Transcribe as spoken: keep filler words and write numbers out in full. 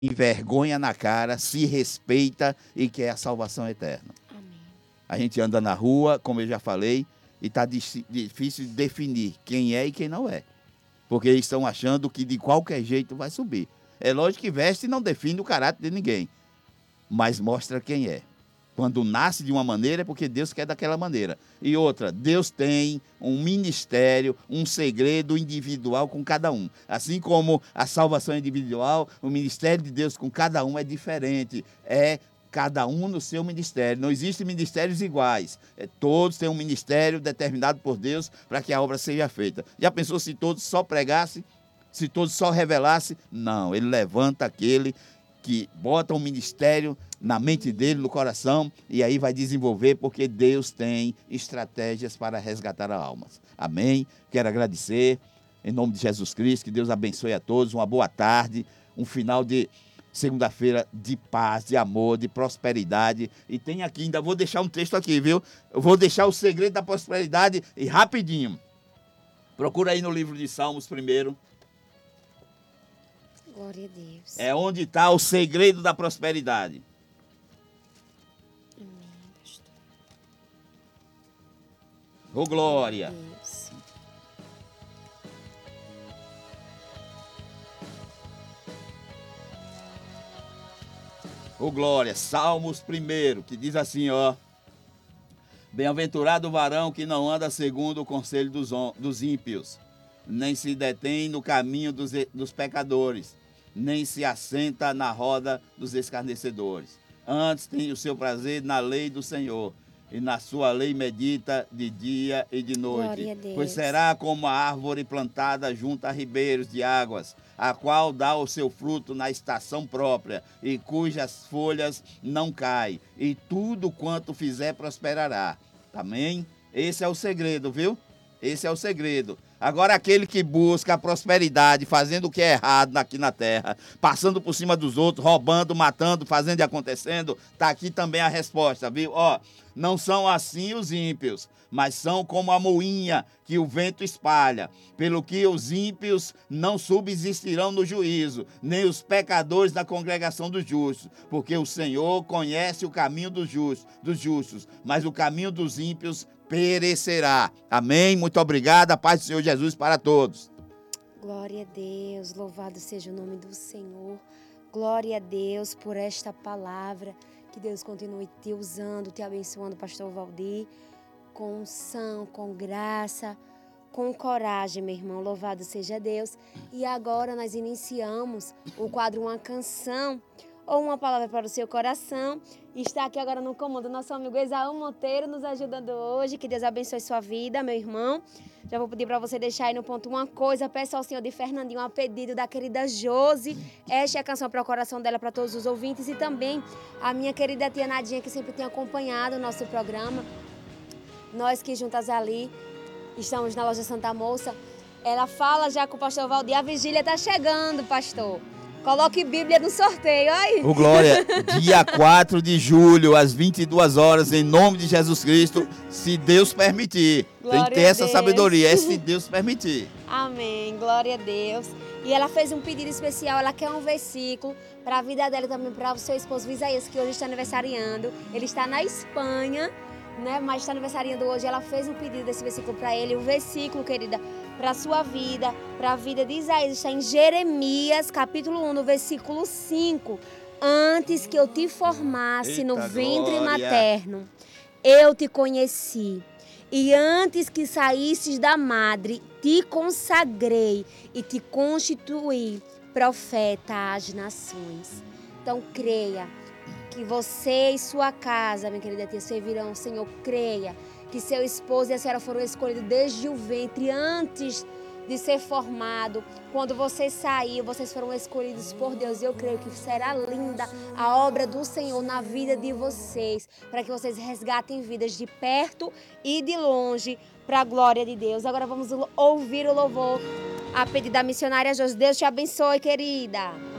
vergonha na cara, se respeita e quer a salvação eterna. Amém. A gente anda na rua, como eu já falei, e está difícil de definir quem é e quem não é. Porque eles estão achando que de qualquer jeito vai subir. É lógico que veste não define o caráter de ninguém, mas mostra quem é. Quando nasce de uma maneira é porque Deus quer daquela maneira. E outra, Deus tem um ministério, um segredo individual com cada um. Assim como a salvação individual, o ministério de Deus com cada um é diferente. É cada um no seu ministério. Não existem ministérios iguais. É, todos têm um ministério determinado por Deus para que a obra seja feita. Já pensou se todos só pregassem? Se todos só revelassem? Não, ele levanta aquele que bota um ministério na mente dele, no coração, e aí vai desenvolver, porque Deus tem estratégias para resgatar almas. Amém? Quero agradecer, em nome de Jesus Cristo, que Deus abençoe a todos, uma boa tarde, um final de segunda-feira de paz, de amor, de prosperidade. E tem aqui, ainda vou deixar um texto aqui, viu? Eu vou deixar o segredo da prosperidade e rapidinho. Procura aí no livro de Salmos primeiro. Glória a Deus. É onde está o segredo da prosperidade. Amém, pastor. Ô, glória. Deus. Ô, glória. Salmos primeiro, que diz assim, ó. Bem-aventurado o varão que não anda segundo o conselho dos, dos ímpios, nem se detém no caminho dos, dos pecadores, nem se assenta na roda dos escarnecedores. Antes tem o seu prazer na lei do Senhor, e na sua lei medita de dia e de noite. Glória a Deus. Pois será como a árvore plantada junto a ribeiros de águas, a qual dá o seu fruto na estação própria, e cujas folhas não caem, e tudo quanto fizer prosperará. Amém? Esse é o segredo, viu? Esse é o segredo. Agora, aquele que busca a prosperidade, fazendo o que é errado aqui na terra, passando por cima dos outros, roubando, matando, fazendo e acontecendo, está aqui também a resposta, viu? Ó, não são assim os ímpios, mas são como a moinha que o vento espalha. Pelo que os ímpios não subsistirão no juízo, nem os pecadores da congregação dos justos, porque o Senhor conhece o caminho dos justos, dos justos, mas o caminho dos ímpios perecerá. Amém? Muito obrigado. A paz do Senhor Jesus para todos. Glória a Deus. Louvado seja o nome do Senhor. Glória a Deus por esta palavra. Que Deus continue te usando, te abençoando, pastor Valdir, com unção, com graça, com coragem, meu irmão. Louvado seja Deus. E agora nós iniciamos o quadro Uma Canção ou Uma Palavra para o Seu Coração. Está aqui agora no comando nosso amigo Esaú Monteiro nos ajudando hoje. Que Deus abençoe sua vida, meu irmão. Já vou pedir para você deixar aí no ponto uma coisa. Peço ao Senhor de Fernandinho a pedido da querida Josi. Esta é a canção para o coração dela, para todos os ouvintes. E também a minha querida tia Nadinha, que sempre tem acompanhado o nosso programa. Nós que juntas ali estamos na loja Santa Moça. Ela fala já com o pastor Valdir. A vigília está chegando, pastor. Coloque Bíblia no sorteio, aí. Ô, glória, dia quatro de julho, às vinte e duas horas, em nome de Jesus Cristo, se Deus permitir. Glória Tem que ter essa sabedoria, é se Deus permitir. Amém, glória a Deus. E ela fez um pedido especial, ela quer um versículo para a vida dela e também para o seu esposo Isaías, que hoje está aniversariando. Ele está na Espanha, né? Mas está aniversariando hoje. Ela fez um pedido desse versículo para ele. O versículo, querida, para a sua vida, para a vida de Isaías, está em Jeremias, capítulo um, no versículo cinco. Antes que eu te formasse Eita, no ventre glória. materno, eu te conheci. E antes que saísses da madre, te consagrei e te constituí profeta às nações. Então, creia que você e sua casa, minha querida tia, servirão, Senhor, creia que seu esposo e a senhora foram escolhidos desde o ventre, antes de ser formado. Quando você sair, vocês foram escolhidos por Deus. E eu creio que será linda a obra do Senhor na vida de vocês, para que vocês resgatem vidas de perto e de longe, para a glória de Deus. Agora vamos ouvir o louvor a pedido da missionária Josi. Deus te abençoe, querida.